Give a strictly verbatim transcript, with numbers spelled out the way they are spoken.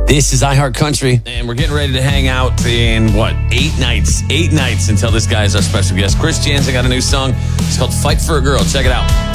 This is iHeart Country. And we're getting ready to hang out in, what, eight nights? Eight nights until this guy is our special guest. Chris Jansen got a new song. It's called Fight for a Girl. Check it out.